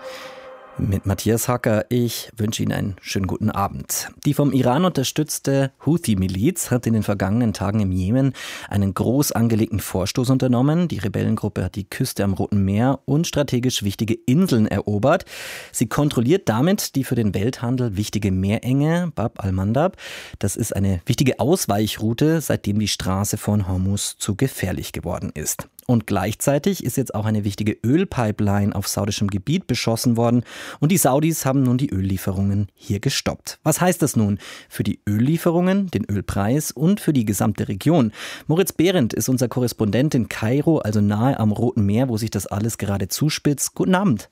Mit Matthias Hacker. Ich wünsche Ihnen einen schönen guten Abend. Die vom Iran unterstützte Houthi-Miliz hat in den vergangenen Tagen im Jemen einen groß angelegten Vorstoß unternommen. Die Rebellengruppe hat die Küste am Roten Meer und strategisch wichtige Inseln erobert. Sie kontrolliert damit die für den Welthandel wichtige Meerenge Bab al-Mandab. Das ist eine wichtige Ausweichroute, seitdem die Straße von Hormuz zu gefährlich geworden ist. Und gleichzeitig ist jetzt auch eine wichtige Ölpipeline auf saudischem Gebiet beschossen worden und die Saudis haben nun die Öllieferungen hier gestoppt. Was heißt das nun für die Öllieferungen, den Ölpreis und für die gesamte Region? Moritz Behrendt ist unser Korrespondent in Kairo, also nahe am Roten Meer, wo sich das alles gerade zuspitzt. Guten Abend.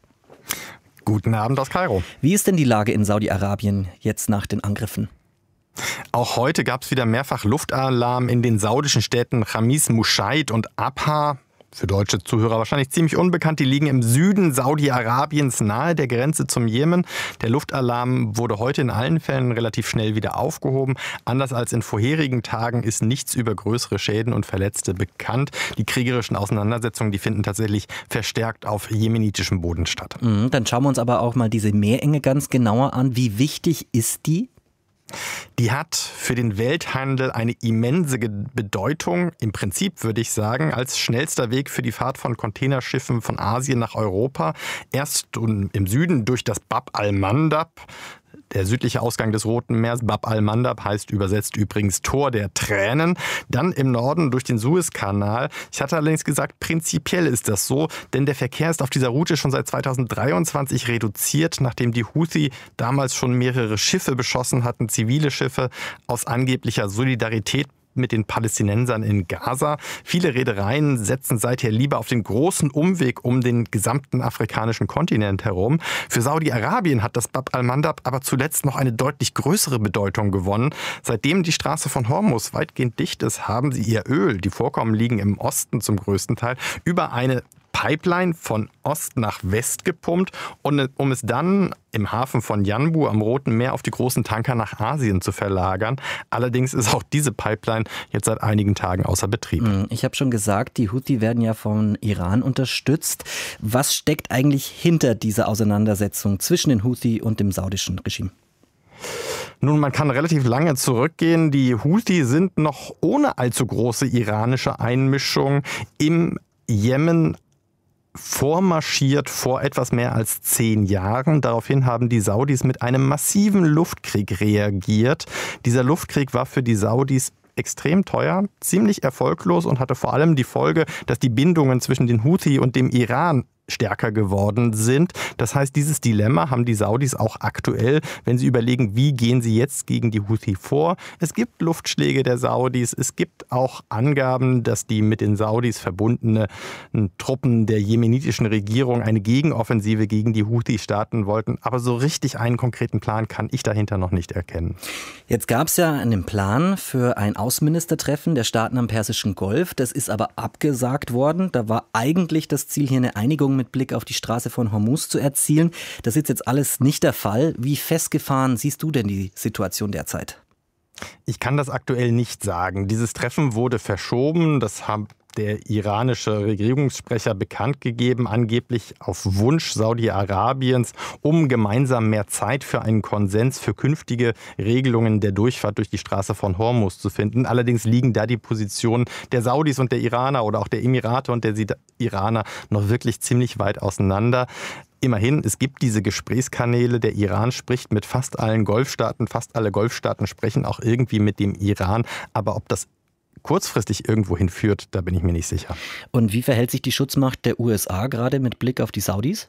Guten Abend aus Kairo. Wie ist denn die Lage in Saudi-Arabien jetzt nach den Angriffen? Auch heute gab es wieder mehrfach Luftalarm in den saudischen Städten Khamis, Mushaid und Abha. Für deutsche Zuhörer wahrscheinlich ziemlich unbekannt. Die liegen im Süden Saudi-Arabiens nahe der Grenze zum Jemen. Der Luftalarm wurde heute in allen Fällen relativ schnell wieder aufgehoben. Anders als in vorherigen Tagen ist nichts über größere Schäden und Verletzte bekannt. Die kriegerischen Auseinandersetzungen, die finden tatsächlich verstärkt auf jemenitischem Boden statt. Dann schauen wir uns aber auch mal diese Meerenge ganz genauer an. Wie wichtig ist die? Die hat für den Welthandel eine immense Bedeutung. Im Prinzip würde ich sagen, als schnellster Weg für die Fahrt von Containerschiffen von Asien nach Europa. Erst im Süden durch das Bab al-Mandab. Der südliche Ausgang des Roten Meeres, Bab al-Mandab, heißt übersetzt übrigens Tor der Tränen. Dann im Norden durch den Suezkanal. Ich hatte allerdings gesagt, prinzipiell ist das so, denn der Verkehr ist auf dieser Route schon seit 2023 reduziert, nachdem die Houthi damals schon mehrere Schiffe beschossen hatten, zivile Schiffe, aus angeblicher Solidarität mit den Palästinensern in Gaza. Viele Reedereien setzen seither lieber auf den großen Umweg um den gesamten afrikanischen Kontinent herum. Für Saudi-Arabien hat das Bab al-Mandab aber zuletzt noch eine deutlich größere Bedeutung gewonnen. Seitdem die Straße von Hormuz weitgehend dicht ist, haben sie ihr Öl, die Vorkommen liegen im Osten zum größten Teil, über eine Pipeline von Ost nach West gepumpt, um es dann im Hafen von Yanbu am Roten Meer auf die großen Tanker nach Asien zu verlagern. Allerdings ist auch diese Pipeline jetzt seit einigen Tagen außer Betrieb. Ich habe schon gesagt, die Houthi werden ja von Iran unterstützt. Was steckt eigentlich hinter dieser Auseinandersetzung zwischen den Houthi und dem saudischen Regime? Nun, man kann relativ lange zurückgehen. Die Houthi sind noch ohne allzu große iranische Einmischung im Jemen vormarschiert vor etwas mehr als 10 Jahren. Daraufhin haben die Saudis mit einem massiven Luftkrieg reagiert. Dieser Luftkrieg war für die Saudis extrem teuer, ziemlich erfolglos und hatte vor allem die Folge, dass die Bindungen zwischen den Houthi und dem Iran stärker geworden sind. Das heißt, dieses Dilemma haben die Saudis auch aktuell, wenn sie überlegen, wie gehen sie jetzt gegen die Houthi vor. Es gibt Luftschläge der Saudis, es gibt auch Angaben, dass die mit den Saudis verbundenen Truppen der jemenitischen Regierung eine Gegenoffensive gegen die Houthi starten wollten. Aber so richtig einen konkreten Plan kann ich dahinter noch nicht erkennen. Jetzt gab es ja einen Plan für ein Außenministertreffen der Staaten am Persischen Golf. Das ist aber abgesagt worden. Da war eigentlich das Ziel, hier eine Einigung mit Blick auf die Straße von Hormuz zu erzielen. Das ist jetzt alles nicht der Fall. Wie festgefahren siehst du denn die Situation derzeit? Ich kann das aktuell nicht sagen. Dieses Treffen wurde verschoben. Das hat der iranische Regierungssprecher bekannt gegeben, angeblich auf Wunsch Saudi-Arabiens, um gemeinsam mehr Zeit für einen Konsens für künftige Regelungen der Durchfahrt durch die Straße von Hormuz zu finden. Allerdings liegen da die Positionen der Saudis und der Iraner oder auch der Emirate und der Iraner noch wirklich ziemlich weit auseinander. Immerhin, es gibt diese Gesprächskanäle. Der Iran spricht mit fast allen Golfstaaten. Fast alle Golfstaaten sprechen auch irgendwie mit dem Iran. Aber ob das kurzfristig irgendwo hinführt, da bin ich mir nicht sicher. Und wie verhält sich die Schutzmacht der USA gerade mit Blick auf die Saudis?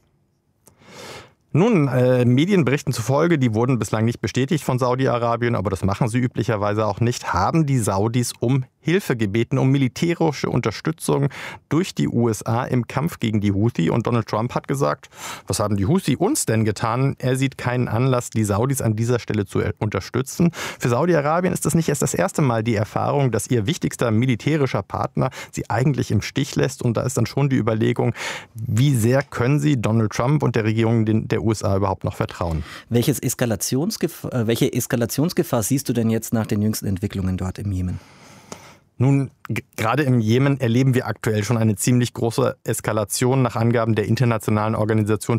Nun, Medienberichten zufolge, die wurden bislang nicht bestätigt von Saudi-Arabien, aber das machen sie üblicherweise auch nicht, haben die Saudis um Hilfe gebeten, um militärische Unterstützung durch die USA im Kampf gegen die Houthi. Und Donald Trump hat gesagt, was haben die Houthi uns denn getan? Er sieht keinen Anlass, die Saudis an dieser Stelle zu unterstützen. Für Saudi-Arabien ist das nicht erst das erste Mal die Erfahrung, dass ihr wichtigster militärischer Partner sie eigentlich im Stich lässt. Und da ist dann schon die Überlegung, wie sehr können sie Donald Trump und der Regierung der USA überhaupt noch vertrauen? Welche Eskalationsgefahr siehst du denn jetzt nach den jüngsten Entwicklungen dort im Jemen? Nun, gerade im Jemen erleben wir aktuell schon eine ziemlich große Eskalation. Nach Angaben der Internationalen Organisation